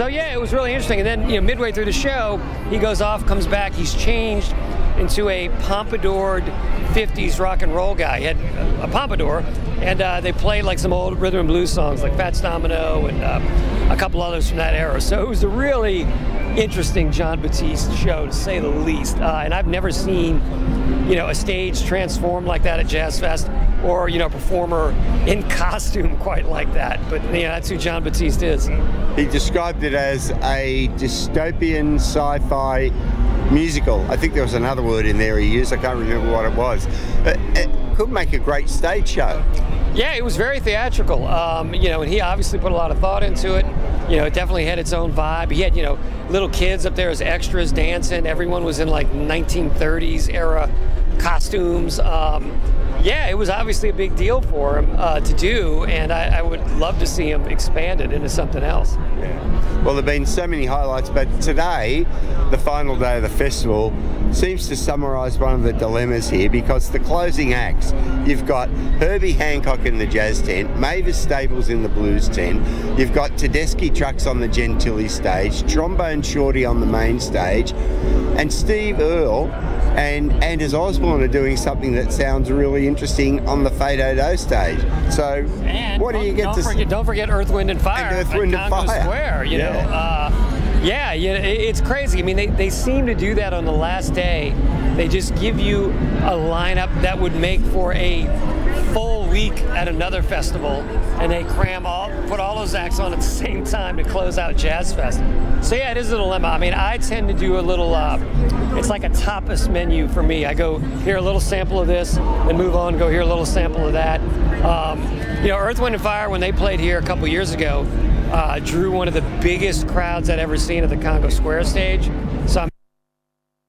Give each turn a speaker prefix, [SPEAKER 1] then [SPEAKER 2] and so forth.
[SPEAKER 1] So yeah, it was really interesting. And then, midway through the show, he goes off, comes back, he's changed into a pompadoured 50s rock and roll guy. He had a pompadour, and they played like some old rhythm and blues songs like Fats Domino and a couple others from that era. So it was a really interesting Jon Batiste show, to say the least. And I've never seen, a stage transformed like that at Jazz Fest, or, a performer in costume quite like that. But, that's who Jon Batiste is.
[SPEAKER 2] He described it as a dystopian sci-fi musical. I think there was another word in there he used. I can't remember what it was. But it could make a great stage show.
[SPEAKER 1] Yeah, it was very theatrical. And he obviously put a lot of thought into it. It definitely had its own vibe. He had, little kids up there as extras dancing. Everyone was in like 1930s era costumes. Yeah, it was obviously a big deal for him to do, and I would love to see him expanded into something else.
[SPEAKER 2] Yeah. Well, there have been so many highlights, but today, the final day of the festival, seems to summarise one of the dilemmas here, because the closing acts, you've got Herbie Hancock in the jazz tent, Mavis Staples in the blues tent, you've got Tedeschi Trucks on the Gentili stage, Trombone Shorty on the main stage, and Steve Earle and Anders Osborne are doing something that sounds really interesting on the Fado Do stage. So,
[SPEAKER 1] and
[SPEAKER 2] what do you get to...
[SPEAKER 1] Don't forget Earth, Wind and Fire.
[SPEAKER 2] And Earth, Wind and
[SPEAKER 1] Congo
[SPEAKER 2] Fire.
[SPEAKER 1] Square, Yeah, it's crazy. I mean, they seem to do that on the last day. They just give you a lineup that would make for a full week at another festival, and they put all those acts on at the same time to close out Jazz Fest. So yeah, it is a dilemma. I mean, I tend to do a little, it's like a tapas menu for me. I go hear a little sample of this, then move on, go hear a little sample of that. Earth, Wind and Fire, when they played here a couple years ago, drew one of the biggest crowds I'd ever seen at the Congo Square stage. So I'm